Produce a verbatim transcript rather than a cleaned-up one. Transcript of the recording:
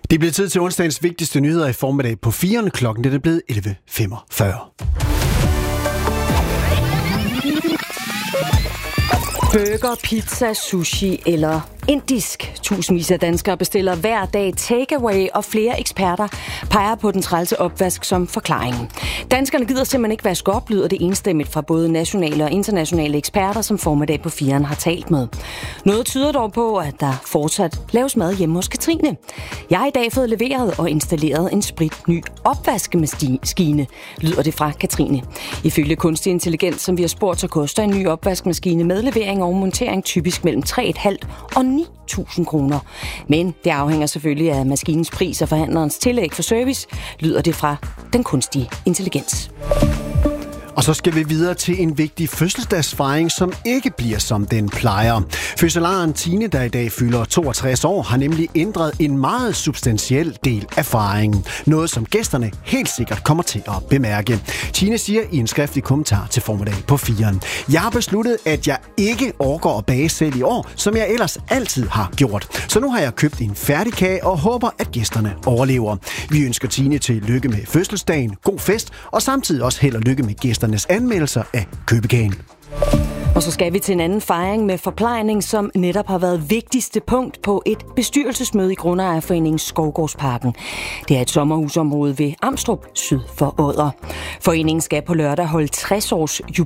Det er blevet tid til onsdagens vigtigste nyheder i formiddag på firerne. Klokken det er blevet elleve femogfyrre. Burger, pizza, sushi eller indisk. Tusindvis af danskere bestiller hver dag takeaway, og flere eksperter peger på den trælse opvask som forklaringen. Danskerne gider simpelthen ikke vaske op, lyder det enstemmigt fra både nationale og internationale eksperter, som formiddag på firen har talt med. Noget tyder dog på, at der fortsat laves mad hjemme hos Katrine. Jeg har i dag fået leveret og installeret en spritny opvaskemaskine, lyder det fra Katrine. Ifølge kunstig intelligens, som vi har spurgt, så koster en ny opvaskemaskine med levering og montering typisk mellem tre komma fem og ni tusind kroner. Men det afhænger selvfølgelig af maskinens pris og forhandlerens tillæg for service, lyder det fra den kunstige intelligens. Og så skal vi videre til en vigtig fødselsdagsfejring, som ikke bliver som den plejer. Fødselaren Tine, der i dag fylder toogtres år, har nemlig ændret en meget substantiel del af fejringen. Noget, som gæsterne helt sikkert kommer til at bemærke. Tine siger i en skriftlig kommentar til formiddag på firen: Jeg har besluttet, at jeg ikke orker at bage selv i år, som jeg ellers altid har gjort. Så nu har jeg købt en færdig kage og håber, at gæsterne overlever. Vi ønsker Tine til lykke med fødselsdagen, god fest og samtidig også held og lykke med gæsterne anmeldelser af købekagen. Og så skal vi til en anden fejring med forplejning, som netop har været vigtigste punkt på et bestyrelsesmøde i Grundejerforeningen Skovgårdsparken. Det er et sommerhusområde ved Amstrup, syd for Odder. Foreningen skal på lørdag holde tres års